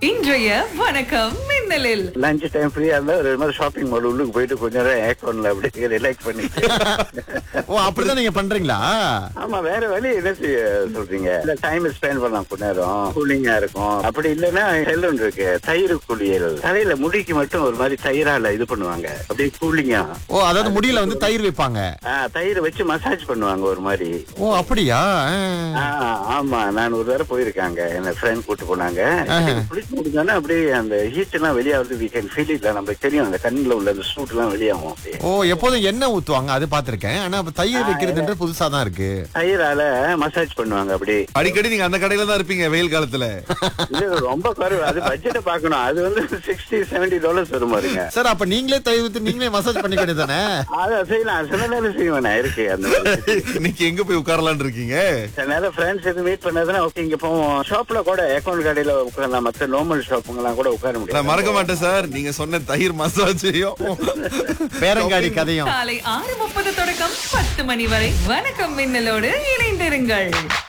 இன்றைய வணக்கம் மின்னலில் lunch time ஃப்ரீயா இருந்தா ஒரு மாதிரி ஷாப்பிங் மால் உள்ளுக்கு போயிட்டு கொஞ்ச நேரம் ஏக்கோன்ல அப்படியே ரிலாக்ஸ் பண்ணி ஓ அப்படிதான் நீங்க பண்றீங்களா? ஆமா, வேற வழி என்ன செய்ய சொல்றீங்க? இல்ல டைம் ஸ்பெண்ட் பண்ணலாம் கொஞ்ச நேரம், கூலிங்கா இருக்கும். அப்படி இல்லைன்னா செல்லுன்னு இருக்கு தயிர் குளியல், தலையில முடிக்கு மட்டும் ஒரு மாதிரி தயிரால இது பண்ணுவாங்க, அப்படியே கூலிங்கா. ஓ அதாவது முடியல வந்து தயிர் வைப்பாங்க. தயிர் வச்சு மசாஜ் பண்ணுவாங்க ஒரு மாதிரி. ஓ அப்படியா? ஆமா, நான் ஒரு தடவை போயிருக்காங்க, என்ன ஃப்ரெண்ட் கூட்டு போனாங்க. குளிச்சு முடிஞ்சோன்னா அப்படியே அந்த ஹீட் எல்லாம் வெளியாவது we can feel it. நமக்கு தெரியும் அந்த கண்ணுல உள்ள அந்த சூட் எல்லாம் வெளியாகும் அப்படியே. ஓ எப்போதும் எண்ணெய் ஊத்துவாங்க அது பாத்திருக்கேன். ஆனா அப்ப தயிர் வைக்கிறதுன்ற புதுசா தான் இருக்கு. தயிரால மசாஜ் பண்ணுவாங்க அப்படியே. அடிக்கடி நீங்க அந்த கடையில தான் இருப்பீங்க வெயில் காலத்துல. இது ரொம்ப குறைவு, அது பட்ஜெட்டை பார்க்கணும். அது வந்து $60-70 வரும் பாருங்க. சார் அப்ப நீங்களே தயிர் ஊத்தி நீங்களே மசாஜ் பண்ணிக்கிட்டு தானே? அதை செய்யலாம், சில நேரம் செய்வேன், இருக்கு அந்த மாதிரி. இன்னைக்கு எங்க போய் உட்காரலாம்னு இருக்கீங்க? சில நேரம் ஃப்ரெண்ட்ஸ் எதுவும் மீட் பண்ணதுன்னா ஓகே இங்க போவோம். ஷாப்ல கூட அக்கௌண்ட் கடையில உட்காரலாம், மத்த நார்மல் ஷாப்புங்கெல்லாம் கூட உட்கார நான் முடியும். மறக்க மாட்டேன் சார், நீங்க சொன்ன தயிர் மசாஜையும் பேரங்காடி கதையும். காலை 6:30 தொடக்கம் 10 மணி வரை வணக்கம் மின்னலோடு இணைந்திருங்கள்.